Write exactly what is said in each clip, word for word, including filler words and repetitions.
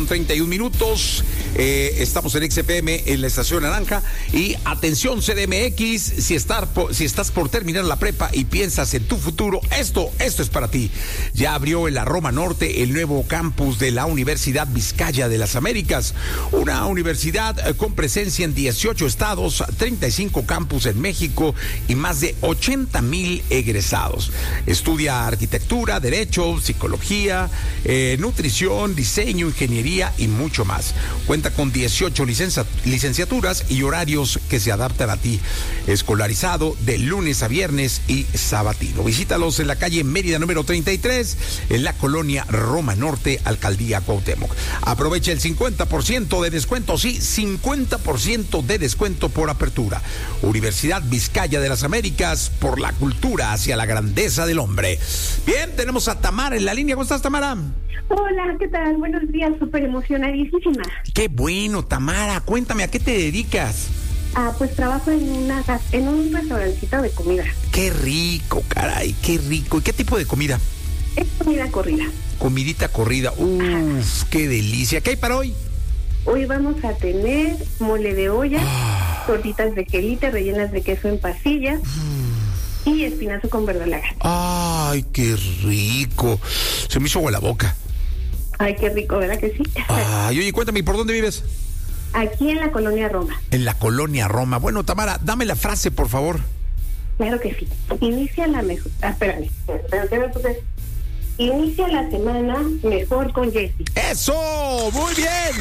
treinta y un minutos, eh, estamos en X F M en la estación naranja y atención C D M X, si, estar por, si estás por terminar la prepa y piensas en tu futuro, esto, esto es para ti. Ya abrió en la Roma Norte el nuevo campus de la Universidad Vizcaya de las Américas, una universidad eh, con presencia en dieciocho estados, treinta y cinco campus en México y más de ochenta mil egresados. Estudia arquitectura, derecho, psicología, eh, nutrición, diseño, ingeniería y mucho más. Cuenta con dieciocho licencia, licenciaturas y horarios que se adaptan a ti. Escolarizado de lunes a viernes y sabatino. Visítalos en la calle Mérida número treinta y tres, en la colonia Roma Norte, Alcaldía Cuauhtémoc. Aprovecha el cincuenta por ciento de descuento, sí, cincuenta por ciento de descuento por apertura. Universidad Vizcaya de las Américas, por la cultura hacia la grandeza del hombre. Bien, tenemos a Tamara en la línea. ¿Cómo estás, Tamara? Hola, ¿qué tal? Buenos días, súper emocionadísima. Qué bueno, Tamara. Cuéntame, ¿a qué te dedicas? Ah, pues trabajo en una en un restaurancito de comida. Qué rico, caray, qué rico. ¿Y qué tipo de comida? Es comida corrida. Comidita corrida. Uf, ajá, qué delicia. ¿Qué hay para hoy? Hoy vamos a tener mole de olla, ah. tortitas de quelite rellenas de queso en pasilla mm. y espinazo con verdolaga. Ay, qué rico. Se me hizo agua la boca. Ay, qué rico, ¿verdad que sí? Ay, oye, cuéntame, ¿por dónde vives? Aquí en la colonia Roma. En la colonia Roma. Bueno, Tamara, dame la frase, por favor. Claro que sí. Inicia la mejor... Ah, espérame. espérame. Inicia la semana mejor con Jessy. ¡Eso! ¡Muy bien!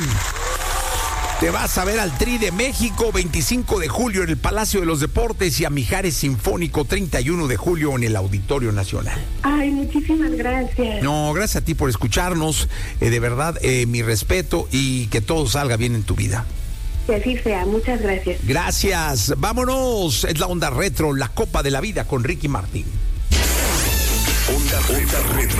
Te vas a ver al Tri de México veinticinco de julio en el Palacio de los Deportes y a Mijares Sinfónico treinta y uno de julio en el Auditorio Nacional. Ay, muchísimas gracias. No, gracias a ti por escucharnos. Eh, de verdad, eh, mi respeto y que todo salga bien en tu vida. Que así sea. Muchas gracias. Gracias. Vámonos. Es la Onda Retro, la Copa de la Vida con Ricky Martin. Onda, Onda Retro.